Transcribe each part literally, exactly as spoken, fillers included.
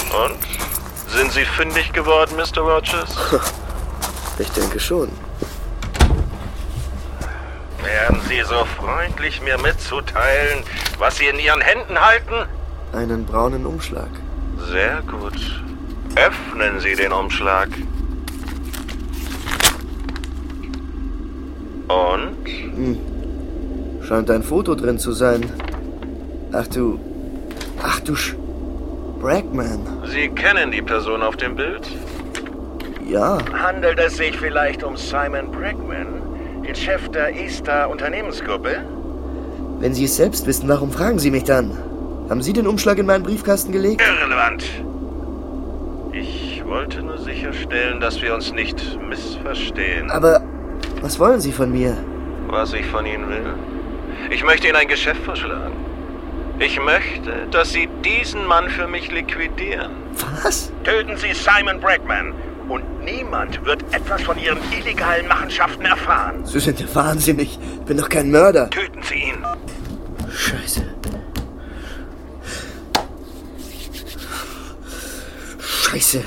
Und? Sind Sie fündig geworden, Mister Rogers? Ich denke schon. Wären Sie so freundlich, mir mitzuteilen, was Sie in Ihren Händen halten? Einen braunen Umschlag. Sehr gut. Öffnen Sie den Umschlag. Und? Hm. Scheint ein Foto drin zu sein. Ach du... Ach du Sch... Bregman. Sie kennen die Person auf dem Bild? Ja. Handelt es sich vielleicht um Simon Bregman, den Chef der Easter Unternehmensgruppe? Wenn Sie es selbst wissen, warum fragen Sie mich dann? Haben Sie den Umschlag in meinen Briefkasten gelegt? Irrelevant. Ich wollte nur sicherstellen, dass wir uns nicht missverstehen. Aber was wollen Sie von mir? Was ich von Ihnen will? Ich möchte Ihnen ein Geschäft vorschlagen. Ich möchte, dass Sie diesen Mann für mich liquidieren. Was? Töten Sie Simon Bregman und niemand wird etwas von Ihren illegalen Machenschaften erfahren. Sie sind ja wahnsinnig. Ich bin doch kein Mörder. Töten Sie ihn. Scheiße. Scheiße.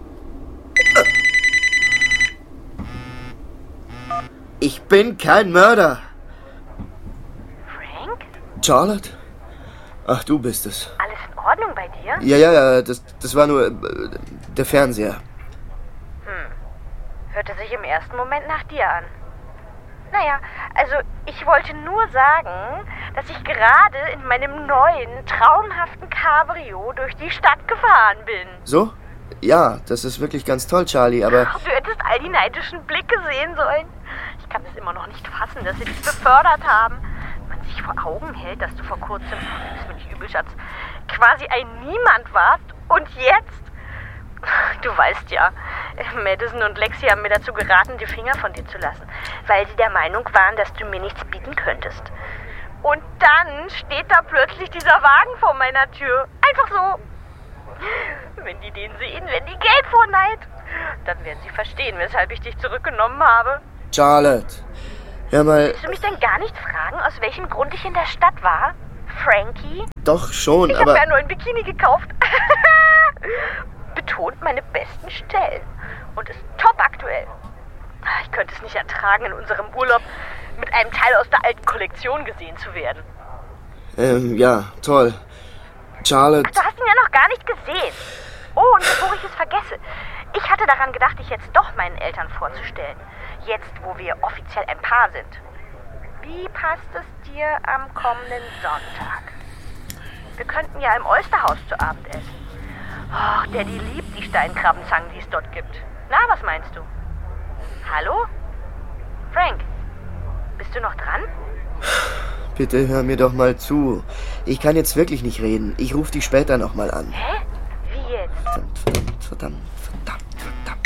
Ich bin kein Mörder. Frank? Charlotte? Ach, du bist es. Alles in Ordnung bei dir? Ja, ja, ja, das, das war nur äh, der Fernseher. Hm. Hörte sich im ersten Moment nach dir an. Naja, also ich wollte nur sagen, dass ich gerade in meinem neuen, traumhaften Cabrio durch die Stadt gefahren bin. So? Ja, das ist wirklich ganz toll, Charlie, aber... Du hättest all die neidischen Blicke sehen sollen. Ich kann es immer noch nicht fassen, dass sie dich befördert haben. Wenn man sich vor Augen hält, dass du vor kurzem, das bin ich übel, Schatz, quasi ein Niemand warst und jetzt... Du weißt ja, Madison und Lexi haben mir dazu geraten, die Finger von dir zu lassen, weil sie der Meinung waren, dass du mir nichts bieten könntest. Und dann steht da plötzlich dieser Wagen vor meiner Tür. Einfach so. Wenn die den sehen, werden die gelb vor Neid. Dann werden sie verstehen, weshalb ich dich zurückgenommen habe. Charlotte, hör mal... Willst du mich denn gar nicht fragen, aus welchem Grund ich in der Stadt war? Frankie? Doch schon, ich aber... Ich habe ja nur ein Bikini gekauft. Betont meine besten Stellen und ist top aktuell. Ich könnte es nicht ertragen, in unserem Urlaub mit einem Teil aus der alten Kollektion gesehen zu werden. Ähm, ja, toll. Charlotte... Ach, du hast ihn ja noch gar nicht gesehen. Oh, und bevor ich es vergesse, ich hatte daran gedacht, dich jetzt doch meinen Eltern vorzustellen. Jetzt, wo wir offiziell ein Paar sind. Wie passt es dir am kommenden Sonntag? Wir könnten ja im Oysterhaus zu Abend essen. Och, Daddy liebt die Steinkrabbenzangen, die es dort gibt. Na, was meinst du? Hallo? Frank, bist du noch dran? Bitte hör mir doch mal zu. Ich kann jetzt wirklich nicht reden. Ich rufe dich später nochmal an. Hä? Wie jetzt? Verdammt, verdammt, verdammt, verdammt, verdammt,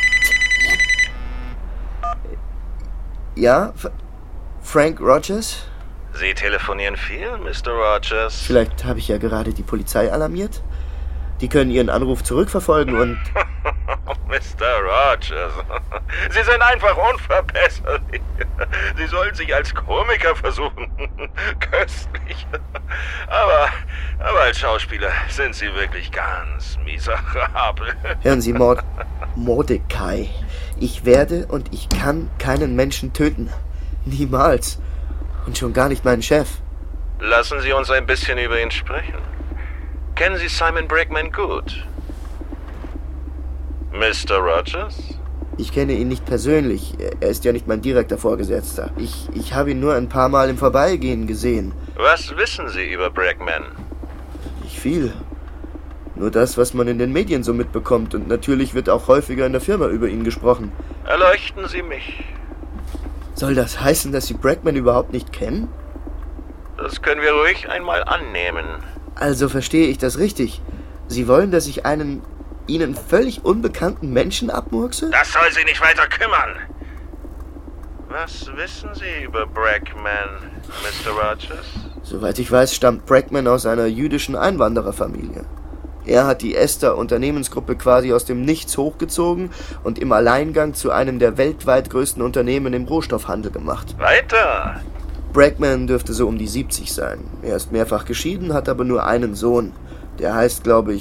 verdammt. Ja? F- Frank Rogers? Sie telefonieren viel, Mister Rogers? Vielleicht habe ich ja gerade die Polizei alarmiert. Die können Ihren Anruf zurückverfolgen und... Mister Rogers, Sie sind einfach unverbesserlich. Sie sollen sich als Komiker versuchen. Köstlich. Aber, aber als Schauspieler sind Sie wirklich ganz miserabel. Hören Sie, Mord... Mordecai. Ich werde und ich kann keinen Menschen töten. Niemals. Und schon gar nicht meinen Chef. Lassen Sie uns ein bisschen über ihn sprechen. Kennen Sie Simon Bregman gut? Mister Rogers? Ich kenne ihn nicht persönlich. Er ist ja nicht mein direkter Vorgesetzter. Ich, ich habe ihn nur ein paar Mal im Vorbeigehen gesehen. Was wissen Sie über Bregman? Nicht viel. Nur das, was man in den Medien so mitbekommt. Und natürlich wird auch häufiger in der Firma über ihn gesprochen. Erleuchten Sie mich. Soll das heißen, dass Sie Bregman überhaupt nicht kennen? Das können wir ruhig einmal annehmen. Also verstehe ich das richtig. Sie wollen, dass ich einen Ihnen völlig unbekannten Menschen abmurkse? Das soll Sie nicht weiter kümmern. Was wissen Sie über Bregman, Mister Rogers? Soweit ich weiß, stammt Bregman aus einer jüdischen Einwandererfamilie. Er hat die Ester Unternehmensgruppe quasi aus dem Nichts hochgezogen und im Alleingang zu einem der weltweit größten Unternehmen im Rohstoffhandel gemacht. Weiter! Bregman dürfte so um die siebzig sein. Er ist mehrfach geschieden, hat aber nur einen Sohn. Der heißt, glaube ich,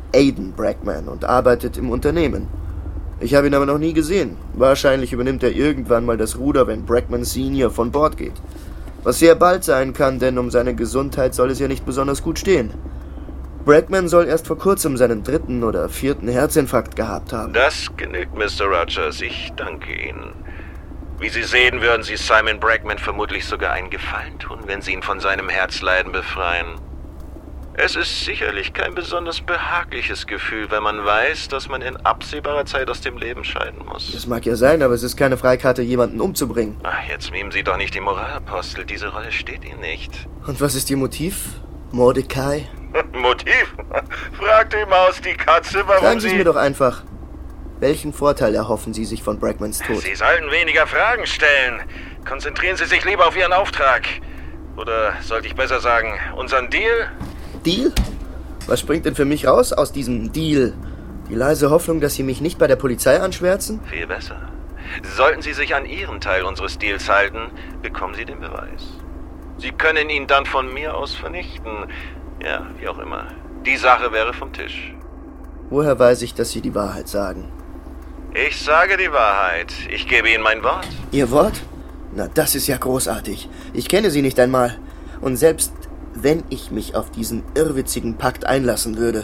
Aiden Brackman und arbeitet im Unternehmen. Ich habe ihn aber noch nie gesehen. Wahrscheinlich übernimmt er irgendwann mal das Ruder, wenn Brackman Senior von Bord geht. Was sehr bald sein kann, denn um seine Gesundheit soll es ja nicht besonders gut stehen. Brackman soll erst vor kurzem seinen dritten oder vierten Herzinfarkt gehabt haben. Das genügt, Mister Rogers. Ich danke Ihnen. Wie Sie sehen, würden Sie Simon Brackman vermutlich sogar einen Gefallen tun, wenn Sie ihn von seinem Herzleiden befreien. Es ist sicherlich kein besonders behagliches Gefühl, wenn man weiß, dass man in absehbarer Zeit aus dem Leben scheiden muss. Das mag ja sein, aber es ist keine Freikarte, jemanden umzubringen. Ach, jetzt mimen Sie doch nicht die Moralapostel. Diese Rolle steht Ihnen nicht. Und was ist Ihr Motiv, Mordecai? Motiv? Fragt die Maus die Katze, warum Sagen Sie Sie... es mir doch einfach. Welchen Vorteil erhoffen Sie sich von Brackmans Tod? Sie sollten weniger Fragen stellen. Konzentrieren Sie sich lieber auf Ihren Auftrag. Oder sollte ich besser sagen, unseren Deal? Deal? Was springt denn für mich raus aus diesem Deal? Die leise Hoffnung, dass Sie mich nicht bei der Polizei anschwärzen? Viel besser. Sollten Sie sich an Ihren Teil unseres Deals halten, bekommen Sie den Beweis. Sie können ihn dann von mir aus vernichten. Ja, wie auch immer. Die Sache wäre vom Tisch. Woher weiß ich, dass Sie die Wahrheit sagen? Ich sage die Wahrheit. Ich gebe Ihnen mein Wort. Ihr Wort? Na, das ist ja großartig. Ich kenne Sie nicht einmal. Und selbst wenn ich mich auf diesen irrwitzigen Pakt einlassen würde,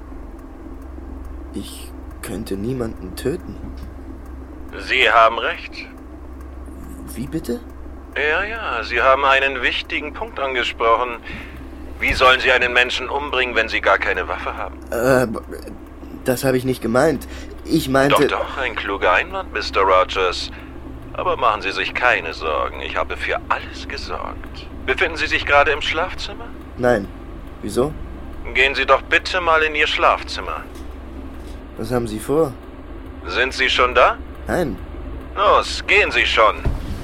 ich könnte niemanden töten. Sie haben recht. Wie bitte? Ja, ja, Sie haben einen wichtigen Punkt angesprochen. Wie sollen Sie einen Menschen umbringen, wenn Sie gar keine Waffe haben? Äh, das habe ich nicht gemeint. Ich meinte... Doch, doch, ein kluger Einwand, Mister Rogers. Aber machen Sie sich keine Sorgen, ich habe für alles gesorgt. Befinden Sie sich gerade im Schlafzimmer? Nein. Wieso? Gehen Sie doch bitte mal in Ihr Schlafzimmer. Was haben Sie vor? Sind Sie schon da? Nein. Los, gehen Sie schon.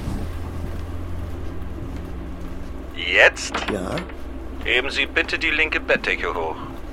Jetzt? Ja? Heben Sie bitte die linke Bettdecke hoch.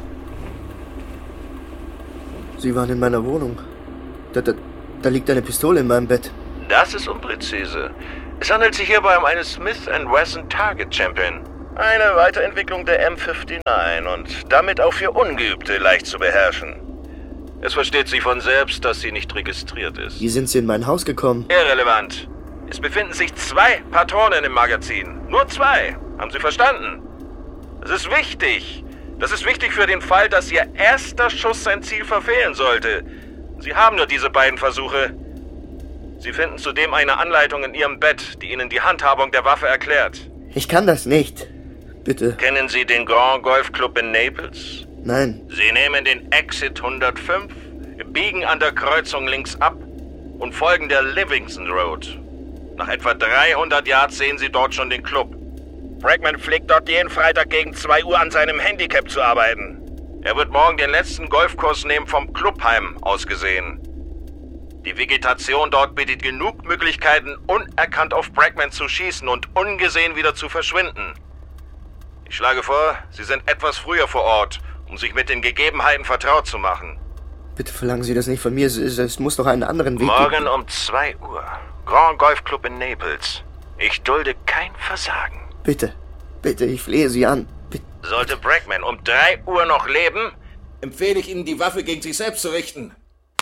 Sie waren in meiner Wohnung. Da, da, da liegt eine Pistole in meinem Bett. Das ist unpräzise. Es handelt sich hierbei um eine Smith and Wesson Target Champion. Eine Weiterentwicklung der M neunundfünfzig und damit auch für Ungeübte leicht zu beherrschen. Es versteht sich von selbst, dass sie nicht registriert ist. Wie sind Sie in mein Haus gekommen? Irrelevant. Es befinden sich zwei Patronen im Magazin. Nur zwei. Haben Sie verstanden? Das ist wichtig. Das ist wichtig für den Fall, dass Ihr erster Schuss sein Ziel verfehlen sollte. Sie haben nur diese beiden Versuche. Sie finden zudem eine Anleitung in Ihrem Bett, die Ihnen die Handhabung der Waffe erklärt. Ich kann das nicht. Bitte. Kennen Sie den Grand Golf Club in Naples? Nein. Sie nehmen den Exit hundertfünf, biegen an der Kreuzung links ab und folgen der Livingston Road. Nach etwa dreihundert Yards sehen Sie dort schon den Club. Brackman pflegt dort jeden Freitag gegen zwei Uhr an seinem Handicap zu arbeiten. Er wird morgen den letzten Golfkurs nehmen vom Clubheim aus gesehen. Die Vegetation dort bietet genug Möglichkeiten, unerkannt auf Brackman zu schießen und ungesehen wieder zu verschwinden. Ich schlage vor, Sie sind etwas früher vor Ort, um sich mit den Gegebenheiten vertraut zu machen. Bitte verlangen Sie das nicht von mir. Es, es, es muss doch einen anderen Weg geben. Morgen um zwei Uhr. Grand Golf Club in Naples. Ich dulde kein Versagen. Bitte. Bitte, ich flehe Sie an. Bitte. Sollte Brackman um drei Uhr noch leben, empfehle ich Ihnen, die Waffe gegen sich selbst zu richten.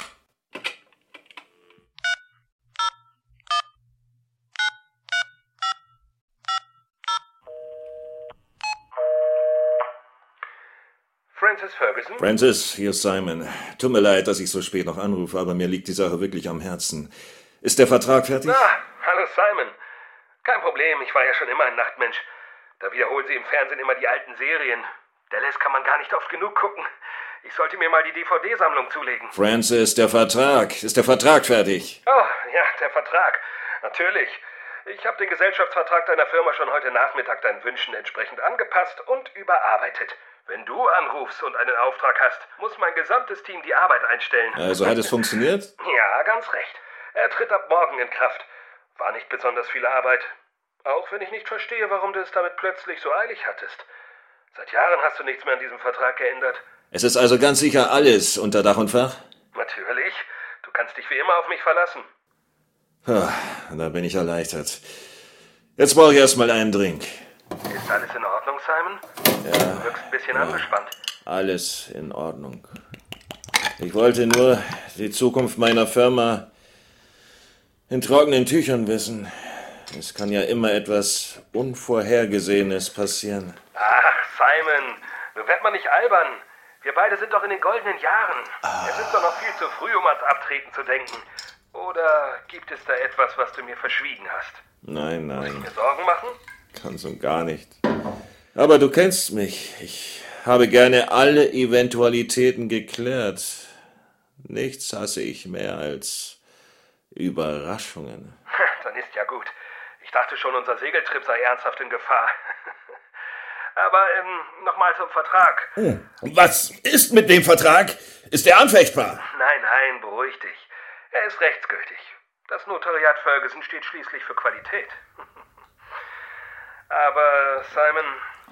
Francis Ferguson? Francis, hier ist Simon. Tut mir leid, dass ich so spät noch anrufe, aber mir liegt die Sache wirklich am Herzen. Ist der Vertrag fertig? Ah, hallo Simon. Kein Problem, ich war ja schon immer ein Nachtmensch. Da wiederholen sie im Fernsehen immer die alten Serien. Dallas kann man gar nicht oft genug gucken. Ich sollte mir mal die D V D-Sammlung zulegen. Francis, der Vertrag. Ist der Vertrag fertig? Oh, ja, der Vertrag. Natürlich. Ich habe den Gesellschaftsvertrag deiner Firma schon heute Nachmittag deinen Wünschen entsprechend angepasst und überarbeitet. Wenn du anrufst und einen Auftrag hast, muss mein gesamtes Team die Arbeit einstellen. Also hat es funktioniert? Ja, ganz recht. Er tritt ab morgen in Kraft. War nicht besonders viel Arbeit. Auch wenn ich nicht verstehe, warum du es damit plötzlich so eilig hattest. Seit Jahren hast du nichts mehr an diesem Vertrag geändert. Es ist also ganz sicher alles unter Dach und Fach? Natürlich. Du kannst dich wie immer auf mich verlassen. Ah, da bin ich erleichtert. Jetzt brauche ich erstmal einen Drink. Ist alles in Ordnung, Simon? Ja. Du wirkst ein bisschen ja, angespannt. Alles in Ordnung. Ich wollte nur die Zukunft meiner Firma in trockenen Tüchern wissen. Es kann ja immer etwas Unvorhergesehenes passieren. Ach, Simon, nun werd mal nicht albern. Wir beide sind doch in den goldenen Jahren. Ah. Es ist doch noch viel zu früh, um ans Abtreten zu denken. Oder gibt es da etwas, was du mir verschwiegen hast? Nein, nein. Muss ich mir Sorgen machen? Ganz und gar nicht. Aber du kennst mich. Ich habe gerne alle Eventualitäten geklärt. Nichts hasse ich mehr als Überraschungen. Dann ist ja gut. Ich dachte schon, unser Segeltrip sei ernsthaft in Gefahr. Aber ähm, nochmal zum Vertrag. Oh, was ist mit dem Vertrag? Ist er anfechtbar? Nein, nein, beruhig dich. Er ist rechtsgültig. Das Notariat Ferguson steht schließlich für Qualität. Aber, Simon,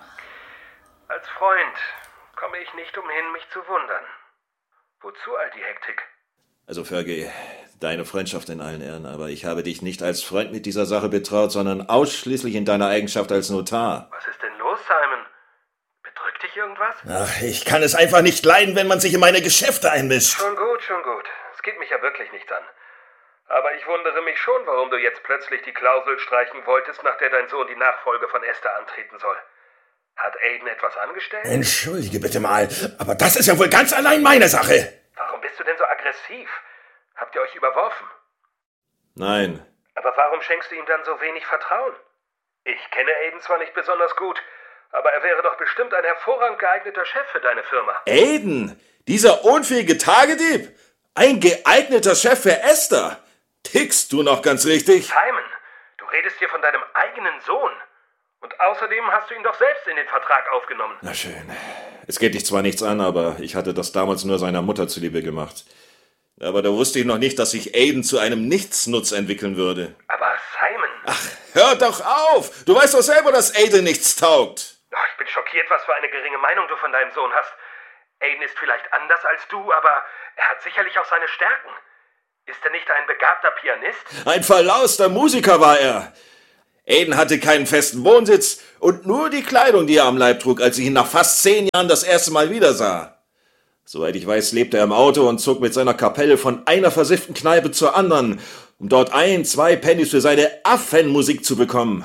als Freund komme ich nicht umhin, mich zu wundern. Wozu all die Hektik? Also, Fergie, deine Freundschaft in allen Ehren, aber ich habe dich nicht als Freund mit dieser Sache betraut, sondern ausschließlich in deiner Eigenschaft als Notar. Was ist denn los, Simon? Bedrückt dich irgendwas? Ach, ich kann es einfach nicht leiden, wenn man sich in meine Geschäfte einmischt. Schon gut, schon gut. Es geht mich ja wirklich nichts an. Aber ich wundere mich schon, warum du jetzt plötzlich die Klausel streichen wolltest, nach der dein Sohn die Nachfolge von Esther antreten soll. Hat Aiden etwas angestellt? Entschuldige bitte mal, aber das ist ja wohl ganz allein meine Sache. Warum bist du denn so aggressiv? Habt ihr euch überworfen? Nein. Aber warum schenkst du ihm dann so wenig Vertrauen? Ich kenne Aiden zwar nicht besonders gut, aber er wäre doch bestimmt ein hervorragend geeigneter Chef für deine Firma. Aiden? Dieser unfähige Tagedieb? Ein geeigneter Chef für Esther? Tickst du noch ganz richtig? Simon, du redest hier von deinem eigenen Sohn. Und außerdem hast du ihn doch selbst in den Vertrag aufgenommen. Na schön. Es geht dich zwar nichts an, aber ich hatte das damals nur seiner Mutter zuliebe gemacht. Aber da wusste ich noch nicht, dass sich Aiden zu einem Nichtsnutz entwickeln würde. Aber Simon... Ach, hör doch auf! Du weißt doch selber, dass Aiden nichts taugt. Oh, ich bin schockiert, was für eine geringe Meinung du von deinem Sohn hast. Aiden ist vielleicht anders als du, aber er hat sicherlich auch seine Stärken. Ist er nicht ein begabter Pianist? Ein verlauster Musiker war er. Aiden hatte keinen festen Wohnsitz und nur die Kleidung, die er am Leib trug, als ich ihn nach fast zehn Jahren das erste Mal wieder sah. Soweit ich weiß, lebte er im Auto und zog mit seiner Kapelle von einer versifften Kneipe zur anderen, um dort ein, zwei Pennies für seine Affenmusik zu bekommen.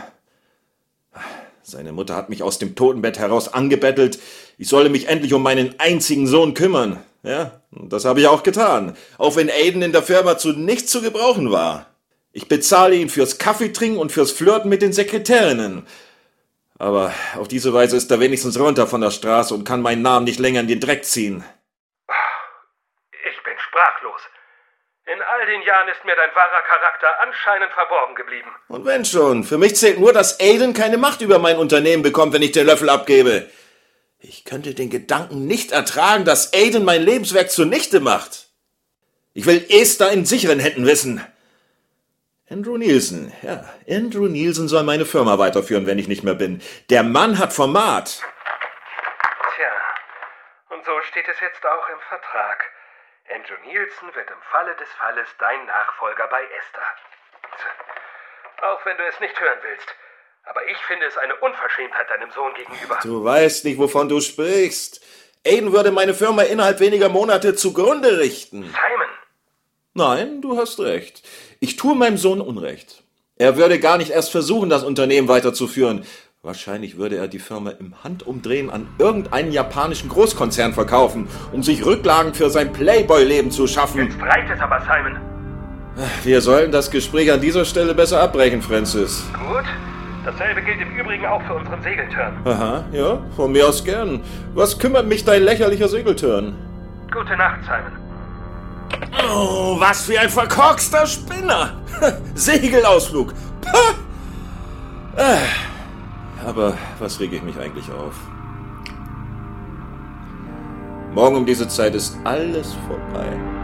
Seine Mutter hat mich aus dem Totenbett heraus angebettelt, ich solle mich endlich um meinen einzigen Sohn kümmern. Ja, das habe ich auch getan, auch wenn Aiden in der Firma zu nichts zu gebrauchen war. Ich bezahle ihn fürs Kaffeetrinken und fürs Flirten mit den Sekretärinnen. Aber auf diese Weise ist er wenigstens runter von der Straße und kann meinen Namen nicht länger in den Dreck ziehen. Ich bin sprachlos. In all den Jahren ist mir dein wahrer Charakter anscheinend verborgen geblieben. Und wenn schon, für mich zählt nur, dass Aiden keine Macht über mein Unternehmen bekommt, wenn ich den Löffel abgebe. Ich könnte den Gedanken nicht ertragen, dass Aiden mein Lebenswerk zunichte macht. Ich will Esther in sicheren Händen wissen. Andrew Nielsen, ja, Andrew Nielsen soll meine Firma weiterführen, wenn ich nicht mehr bin. Der Mann hat Format. Tja, und so steht es jetzt auch im Vertrag. Andrew Nielsen wird im Falle des Falles dein Nachfolger bei Esther. Auch wenn du es nicht hören willst. Aber ich finde es eine Unverschämtheit deinem Sohn gegenüber. Du weißt nicht, wovon du sprichst. Aiden würde meine Firma innerhalb weniger Monate zugrunde richten. Simon! Nein, du hast recht. Ich tue meinem Sohn Unrecht. Er würde gar nicht erst versuchen, das Unternehmen weiterzuführen. Wahrscheinlich würde er die Firma im Handumdrehen an irgendeinen japanischen Großkonzern verkaufen, um sich Rücklagen für sein Playboy-Leben zu schaffen. Jetzt reicht es aber, Simon. Wir sollten das Gespräch an dieser Stelle besser abbrechen, Francis. Gut. Dasselbe gilt im Übrigen auch für unseren Segeltörn. Aha, ja, von mir aus gern. Was kümmert mich dein lächerlicher Segeltörn? Gute Nacht, Simon. Oh, was für ein verkorkster Spinner! Segelausflug! Pah! Aber was rege ich mich eigentlich auf? Morgen um diese Zeit ist alles vorbei.